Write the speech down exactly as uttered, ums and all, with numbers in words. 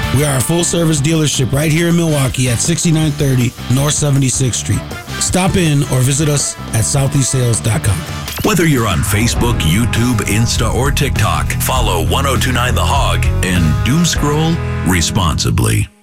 We are a full-service dealership right here in Milwaukee at sixty-nine thirty North seventy-sixth Street. Stop in or visit us at southeast sales dot com. Whether you're on Facebook, YouTube, Insta, or TikTok, follow ten twenty-nine The Hog and doom scroll responsibly.